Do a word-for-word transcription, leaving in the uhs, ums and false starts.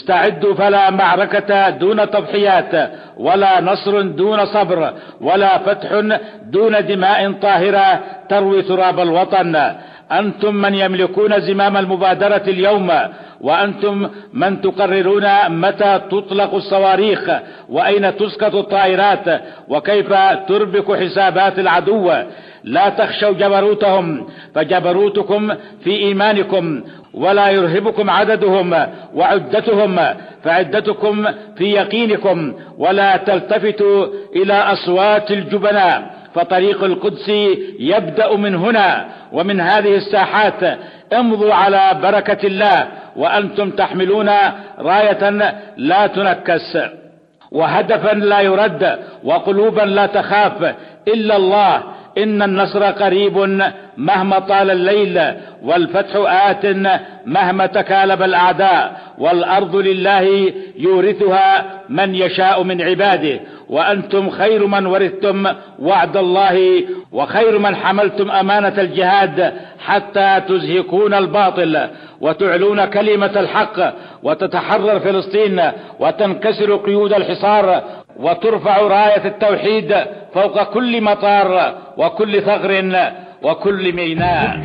استعدوا، فلا معركة دون تضحيات، ولا نصر دون صبر، ولا فتح دون دماء طاهرة تروي تراب الوطن. أنتم من يملكون زمام المبادرة اليوم، وأنتم من تقررون متى تطلق الصواريخ، وأين تسقط الطائرات، وكيف تربك حسابات العدو. لا تخشوا جبروتهم، فجبروتكم في إيمانكم، ولا يرهبكم عددهم وعدتهم، فعدتكم في يقينكم. ولا تلتفتوا إلى أصوات الجبناء، فطريق القدس يبدأ من هنا ومن هذه الساحات. امضوا على بركة الله وأنتم تحملون راية لا تنكس، وهدفا لا يرد، وقلوبا لا تخاف إلا الله. إن النصر قريب مهما طال الليل، والفتح آت مهما تكالب الأعداء، والأرض لله يورثها من يشاء من عباده. وأنتم خير من ورثتم وعد الله، وخير من حملتم أمانة الجهاد، حتى تزهقون الباطل وتعلون كلمة الحق، وتتحرر فلسطين، وتنكسر قيود الحصار، وترفع راية التوحيد فوق كل مطار وكل ثغر وكل ميناء.